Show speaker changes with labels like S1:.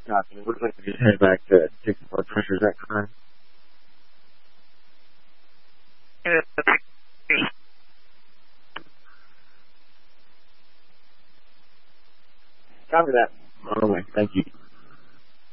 S1: Gotcha. It looks like we just headed back to take some blood pressure. Is that correct? Copy that. On the way. Thank you.